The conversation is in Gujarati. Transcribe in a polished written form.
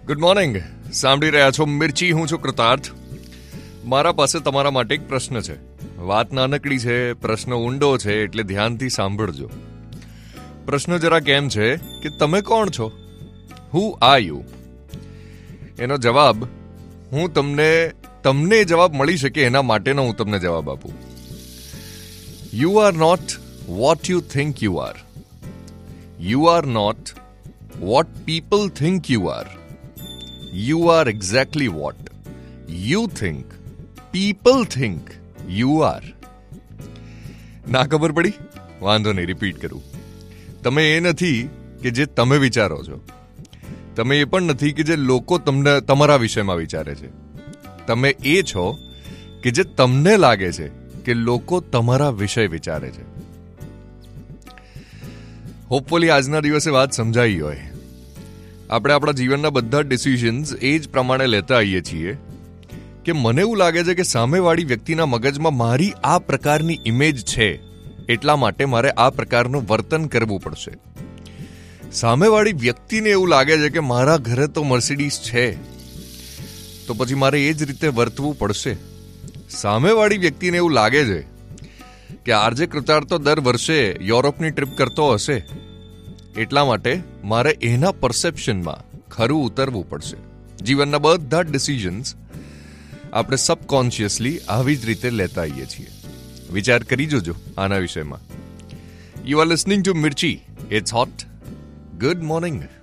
Good morning. સાંભળી રહ્યા છો મિર્ચી. હું છું કૃતાર્થ. મારા પાસે તમારા માટે એક પ્રશ્ન છે. વાત નાનકડી છે, પ્રશ્ન ઊંડો છે, એટલે ધ્યાનથી સાંભળજો. પ્રશ્ન જરા કેમ છે કે તમે કોણ છો? Who are you? એનો જવાબ હું તમને જવાબ મળી શકે એના માટેનો હું તમને જવાબ આપું. You are not what you think you are. You are not what people think you are. You are exactly what you think people think you are. ના ખબર પડી? વાંધો નહીં, રિપીટ કરું. તમે એ નથી કે જે તમે વિચારો છો. તમે એ પણ નથી કે જે લોકો તમારા વિષયમાં વિચારે છે. તમે એ છો કે જે તમને લાગે છે કે લોકો તમારા વિષય વિચારે છે. હોપફુલી આજના દિવસે વાત સમજાઈ હોય. આપણે આપણા જીવનના બધા ડિસિઝન્સ એ જ પ્રમાણે લેતા આવીએ છીએ કે મને એવું લાગે છે કે સામેવાળી વ્યક્તિના મગજમાં મારી આ પ્રકારની ઇમેજ છે, એટલા માટે મારે આ પ્રકારનું વર્તન કરવું પડશે. સામેવાળી વ્યક્તિને એવું લાગે છે કે મારા ઘરે તો મર્સિડીઝ છે, તો પછી મારે એ જ રીતે વર્તવું પડશે. સામેવાળી વ્યક્તિને એવું લાગે છે કે આરજે કૃતાર્થ તો દર વર્ષે યુરોપની ટ્રીપ કરતો હશે, એટલા માટે મારે એના પરસેપ્શનમાં ખરું ઉતરવું પડશે. જીવનના બધા ડિસિઝન્સ આપણે સબકોન્શિયસલી આવી જ રીતે લેતા આવીએ છીએ. વિચાર કરી જોજો આના વિષયમાં. You are listening to Mirchi. It's hot. Good morning.